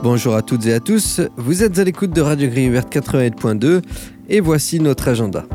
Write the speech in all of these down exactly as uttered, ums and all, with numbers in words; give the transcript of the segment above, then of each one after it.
Bonjour à toutes et à tous, vous êtes à l'écoute de Radio Grille Verte quatre-vingt-huit point deux et voici notre agenda.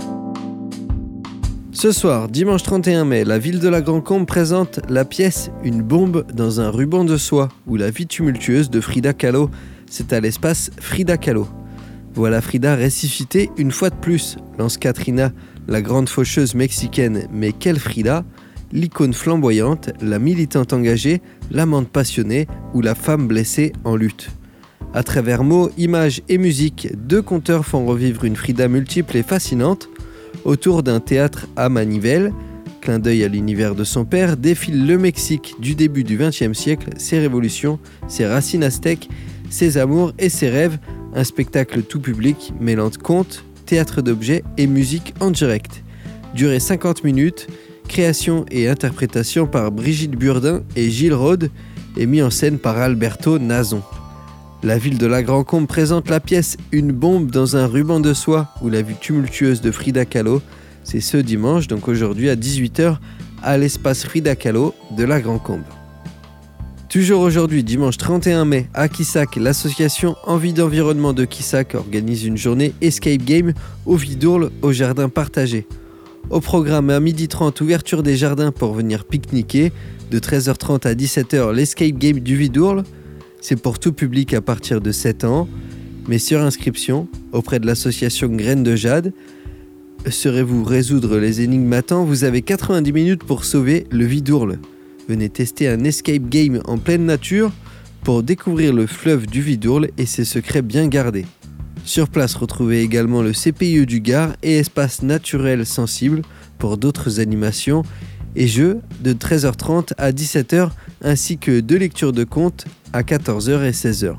Ce soir, dimanche trente et un mai, la ville de la Grand-Combe présente la pièce « Une bombe dans un ruban de soie » ou la vie tumultueuse de Frida Kahlo. C'est à l'espace Frida Kahlo. Voilà Frida ressuscitée une fois de plus, lance Katrina, la grande faucheuse mexicaine. Mais quelle Frida ? L'icône flamboyante, la militante engagée, l'amante passionnée ou la femme blessée en lutte. À travers mots, images et musique, deux conteurs font revivre une Frida multiple et fascinante. Autour d'un théâtre à manivelle, clin d'œil à l'univers de son père, défile le Mexique du début du vingtième siècle, ses révolutions, ses racines aztèques, ses amours et ses rêves. Un spectacle tout public mêlant contes, théâtre d'objets et musique en direct. Durée cinquante minutes, création et interprétation par Brigitte Burdin et Gilles Rode et mis en scène par Alberto Nazon. La ville de la Grand-Combe présente la pièce « Une bombe dans un ruban de soie » ou la vie tumultueuse de Frida Kahlo. C'est ce dimanche, donc aujourd'hui à dix-huit heures, à l'espace Frida Kahlo de la Grand-Combe. Toujours aujourd'hui, dimanche trente et un mai, à Quissac, l'association Envie d'environnement de Quissac organise une journée Escape Game au Vidourle au jardin partagé. Au programme à midi trente, ouverture des jardins pour venir pique-niquer. De treize heures trente à dix-sept heures, l'Escape Game du Vidourle. C'est pour tout public à partir de sept ans. Mais sur inscription, auprès de l'association Graines de Jade, saurez-vous résoudre les énigmes à temps ? Vous avez quatre-vingt-dix minutes pour sauver le Vidourle. Venez tester un Escape Game en pleine nature pour découvrir le fleuve du Vidourle et ses secrets bien gardés. Sur place, retrouvez également le C P I E du Gard et espace naturel sensible pour d'autres animations et jeux de treize heures trente à dix-sept heures ainsi que deux lectures de contes à quatorze heures et seize heures.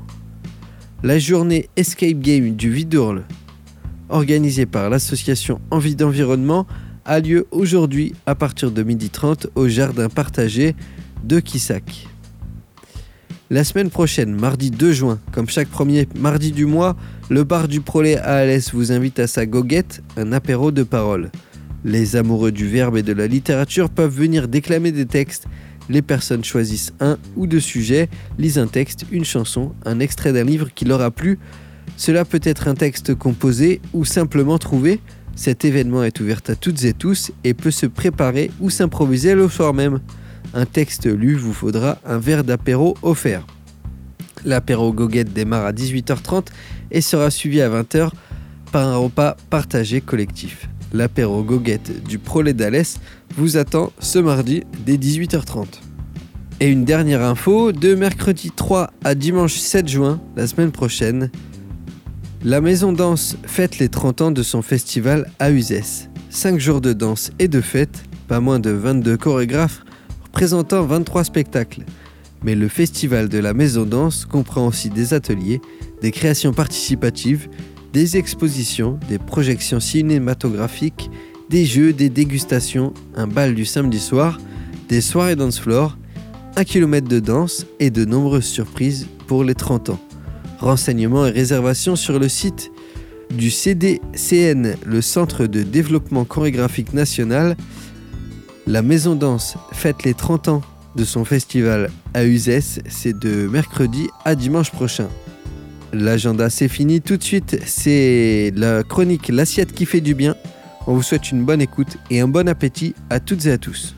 La journée Escape Game du Vidourle, organisée par l'association Envie d'environnement, a lieu aujourd'hui à partir de midi trente au jardin partagé de Quissac. La semaine prochaine, mardi deux juin, comme chaque premier mardi du mois, le bar du Prolet à Alès vous invite à sa goguette, un apéro de parole. Les amoureux du verbe et de la littérature peuvent venir déclamer des textes. Les personnes choisissent un ou deux sujets, lisent un texte, une chanson, un extrait d'un livre qui leur a plu. Cela peut être un texte composé ou simplement trouvé. Cet événement est ouvert à toutes et tous et peut se préparer ou s'improviser le soir même. Un texte lu vous faudra un verre d'apéro offert. L'apéro goguette démarre à dix-huit heures trente et sera suivi à vingt heures par un repas partagé collectif. L'apéro goguette du Prolet d'Alès vous attend ce mardi dès dix-huit heures trente. Et une dernière info, de mercredi trois à dimanche sept juin, la semaine prochaine, la Maison Danse fête les trente ans de son festival à Uzès. cinq jours de danse et de fête, pas moins de vingt-deux chorégraphes présentant vingt-trois spectacles. Mais le festival de la Maison Danse comprend aussi des ateliers, des créations participatives, des expositions, des projections cinématographiques, des jeux, des dégustations, un bal du samedi soir, des soirées dance floor, un kilomètre de danse et de nombreuses surprises pour les trente ans. Renseignements et réservations sur le site du C D C N, le Centre de développement chorégraphique national. La Maison Danse fête les trente ans de son festival à Uzès, c'est de mercredi à dimanche prochain. L'agenda c'est fini, tout de suite c'est la chronique L'assiette qui fait du bien. On vous souhaite une bonne écoute et un bon appétit à toutes et à tous.